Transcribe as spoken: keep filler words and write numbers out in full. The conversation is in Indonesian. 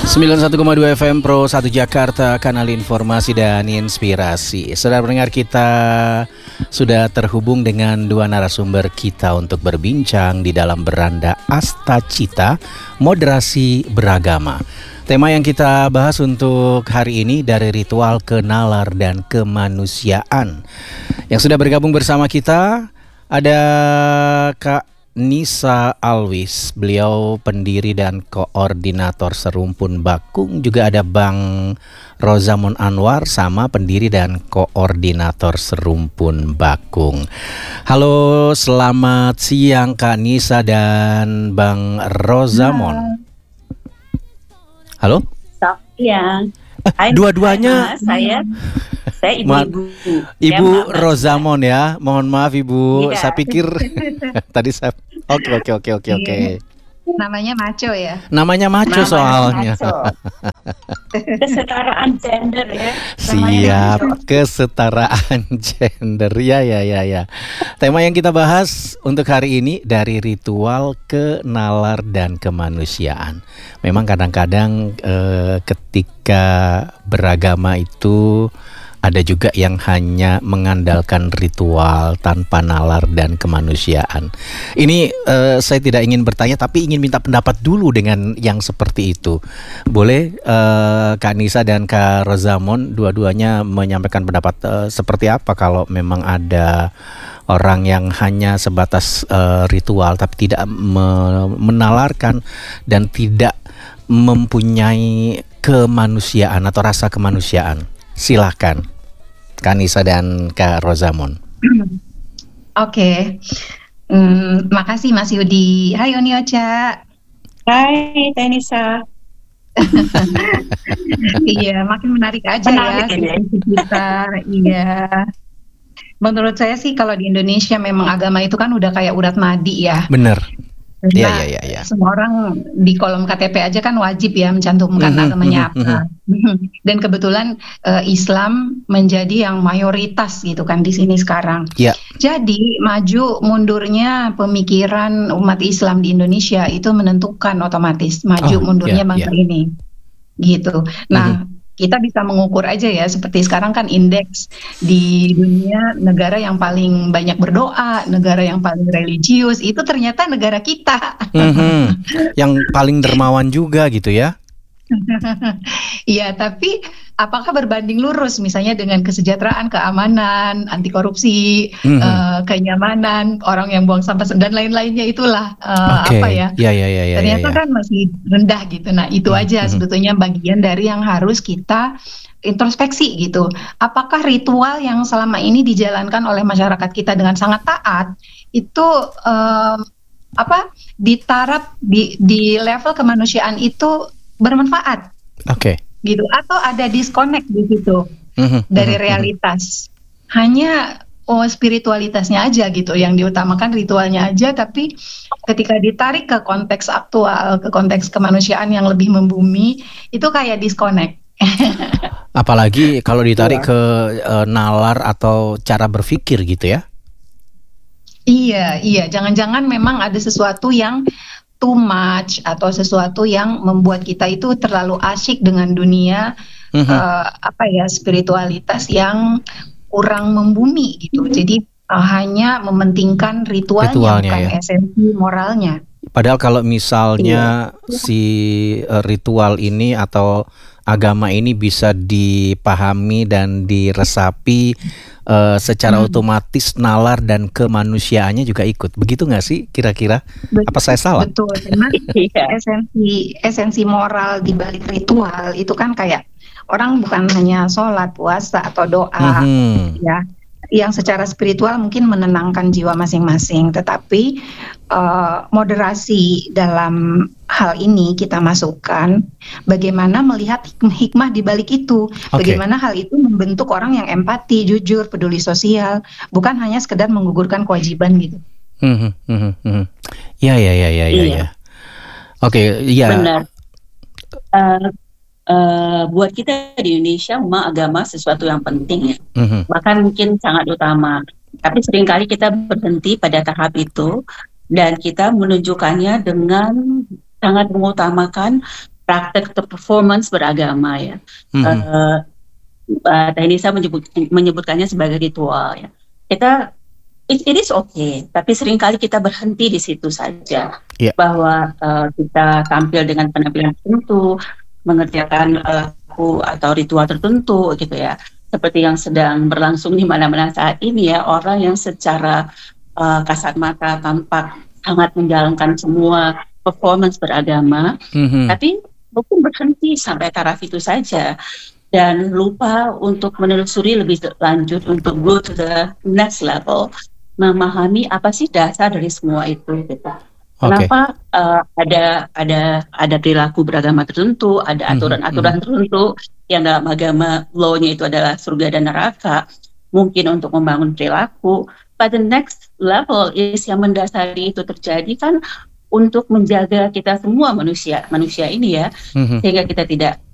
sembilan puluh satu koma dua F M Pro satu Jakarta, kanal informasi dan inspirasi. Saudara pendengar, kita sudah terhubung dengan dua narasumber kita untuk berbincang di dalam beranda Astacita, moderasi beragama. Tema yang kita bahas untuk hari ini dari ritual ke nalar dan kemanusiaan. Yang sudah bergabung bersama kita ada Kak Nisa Alwis, beliau pendiri dan koordinator Serumpun Bakung. Juga ada Bang Rozamon Anwar, sama pendiri dan koordinator Serumpun Bakung. Halo, selamat siang Kak Nisa dan Bang Rozamon. Halo? Selamat siang. Eh, dua-duanya saya saya ibu-ibu. Ibu ya, Rozamon ya. Mohon maaf Ibu. Ya. Saya pikir tadi saya Oke oke oke oke oke. Namanya maco ya. Namanya maco Namanya soalnya. maco. Kesetaraan gender ya. Siap, kesetaraan gender. Ya ya ya ya. Tema yang kita bahas untuk hari ini dari ritual ke nalar dan kemanusiaan. Memang kadang-kadang eh, ketika beragama itu ada juga yang hanya mengandalkan ritual tanpa nalar dan kemanusiaan. Ini uh, saya tidak ingin bertanya, tapi ingin minta pendapat dulu dengan yang seperti itu. Boleh uh, Kak Nisa dan Kak Rozamon dua-duanya menyampaikan pendapat uh, seperti apa kalau memang ada orang yang hanya sebatas uh, ritual tapi tidak me- menalarkan dan tidak mempunyai kemanusiaan atau rasa kemanusiaan. Silakan Kak Nisa dan Kak Rozamon. Oke, okay. hmm, makasih Mas Yudi. Hai Oni Ocha. Hai Tenisa. Iya, makin menarik aja menarik ya kita. Iya. Menurut saya sih kalau di Indonesia memang agama itu kan udah kayak urat nadi ya. Bener. Iya, Nah, iya, iya, iya. semua orang di kolom K T P aja kan wajib ya mencantumkan Mhm, agamanya mhm, apa. Dan kebetulan eh, Islam menjadi yang mayoritas gitu kan di sini sekarang. Iya. Jadi maju mundurnya pemikiran umat Islam di Indonesia itu menentukan otomatis maju Oh, mundurnya iya, bangsa iya. ini. Gitu. Nah, kita bisa mengukur aja ya, seperti sekarang kan indeks di dunia negara yang paling banyak berdoa, negara yang paling religius, itu ternyata negara kita. Mhm. Yang paling dermawan juga gitu ya. Iya, tapi apakah berbanding lurus misalnya dengan kesejahteraan, keamanan, anti korupsi, Mhm. eh, kenyamanan, orang yang buang sampah dan lain-lainnya itulah eh, Oke. apa ya? Ya ya ya ya. Ternyata ya, ya. kan masih rendah gitu. Nah, itu Hmm, aja hmm. sebetulnya bagian dari yang harus kita introspeksi gitu. Apakah ritual yang selama ini dijalankan oleh masyarakat kita dengan sangat taat itu eh, apa ditarap di di level kemanusiaan itu bermanfaat Oke. gitu, atau ada disconnect di situ Mhm, dari mhm, realitas. Hanya oh spiritualitasnya aja gitu yang diutamakan, ritualnya aja, tapi ketika ditarik ke konteks aktual, ke konteks kemanusiaan yang lebih membumi, itu kayak disconnect. mhm. Apalagi kalau ditarik ke eh, nalar atau cara berpikir gitu ya. Iya, iya, jangan-jangan memang ada sesuatu yang too much atau sesuatu yang membuat kita itu terlalu asyik dengan dunia Mhm. eh, apa ya spiritualitas yang kurang membumi gitu. Jadi eh, hanya mementingkan ritualnya, Ritualnya, bukan ya. esensi moralnya. Padahal kalau misalnya si eh, ritual ini atau agama ini bisa dipahami dan diresapi eh, secara Hmm. otomatis, nalar dan kemanusiaannya juga ikut. Begitu nggak sih kira-kira? Bet- Apa saya salah? Betul, karena Iya. esensi esensi moral di balik ritual itu kan kayak orang bukan hanya sholat, puasa atau doa, Mhm. ya, yang secara spiritual mungkin menenangkan jiwa masing-masing, tetapi eh, moderasi dalam hal ini kita masukkan bagaimana melihat hikmah, hikmah di balik itu, bagaimana hal itu membentuk orang yang empati, jujur, peduli sosial, bukan hanya sekedar menggugurkan kewajiban gitu. Mhm, mhm, mhm. Ya ya ya ya ya. Iya. ya. Oke, ya. Benar. Eh, eh, buat kita di Indonesia memang agama sesuatu yang penting ya, Mhm. bahkan mungkin sangat utama. Tapi seringkali kita berhenti pada tahap itu dan kita menunjukkannya dengan sangat mengutamakan praktek atau performance beragama ya. Mhm. Uh, uh, Teh Nisa menyebut, menyebutkannya sebagai ritual ya. Kita it, it is okay, tapi seringkali kita berhenti di situ saja. Yeah. Bahwa uh, kita tampil dengan penampilan tertentu, mengerjakan uh, laku atau ritual tertentu gitu ya. Seperti yang sedang berlangsung di mana-mana saat ini ya, orang yang secara uh, kasat mata tampak sangat menjalankan semua performance beragama, Mhm. tapi mungkin berhenti sampai taraf itu saja dan lupa untuk menelusuri lebih lanjut untuk go to the next level, memahami apa sih dasar dari semua itu gitu. Oke. Kenapa uh, ada ada ada perilaku beragama tertentu, ada Mhm, aturan-aturan tertentu yang dalam agama law-nya itu adalah surga dan neraka, mungkin untuk membangun perilaku. But the next level is yang mendasari itu terjadi kan untuk menjaga kita semua manusia manusia ini ya, Mhm. sehingga kita tidak